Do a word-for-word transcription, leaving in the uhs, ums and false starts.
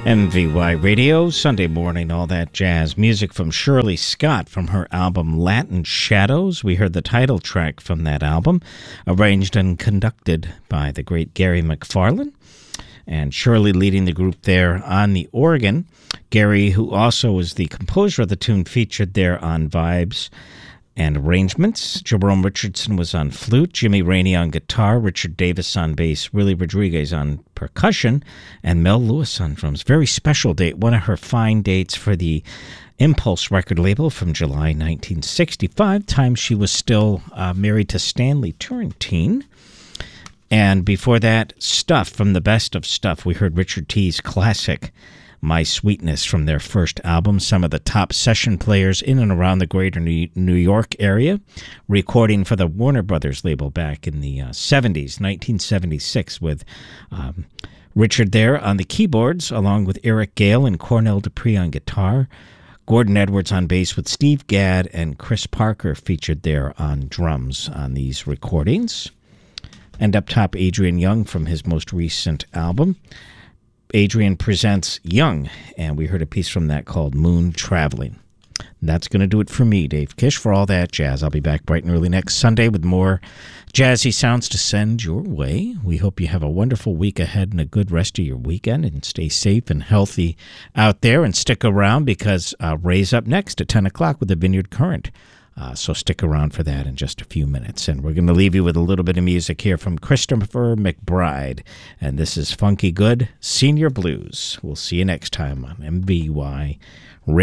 M V Y Radio, Sunday morning, all that jazz music from Shirley Scott from her album Latin Shadows. We heard the title track from that album, arranged and conducted by the great Gary McFarlane, and Shirley leading the group there on the organ. Gary, who also was the composer of the tune, featured there on vibes and arrangements. Jerome Richardson was on flute, Jimmy Rainey on guitar, Richard Davis on bass, Willie Rodriguez on percussion, and Mel Lewis on drums. Very special date, one of her fine dates for the Impulse record label from July nineteen sixty-five, time she was still uh, married to Stanley Turrentine. And before that, Stuff from the Best of Stuff. We heard Richard T's classic My Sweetness from their first album. Some of the top session players in and around the greater New York area, recording for the Warner Brothers label back in the uh, seventies, nineteen seventy-six, with um, Richard there on the keyboards, along with Eric Gale and Cornell Dupree on guitar, Gordon Edwards on bass, with Steve Gadd and Chris Parker featured there on drums on these recordings. And up top, Adrian Young from his most recent album. Adrian presents Young, and we heard a piece from that called Moon Traveling. And that's going to do it for me, Dave Kish, for all that jazz. I'll be back bright and early next Sunday with more jazzy sounds to send your way. We hope you have a wonderful week ahead and a good rest of your weekend, and stay safe and healthy out there, and stick around because uh, Ray's up next at ten o'clock with the Vineyard Current. Uh, so stick around for that in just a few minutes. And we're going to leave you with a little bit of music here from Christopher McBride. And this is Funky Good Senior Blues. We'll see you next time on M V Y Radio.